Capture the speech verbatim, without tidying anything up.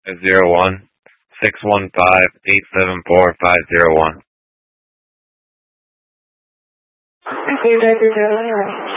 zero one six one five eight seven four five zero one. Okay, Doctor Joe,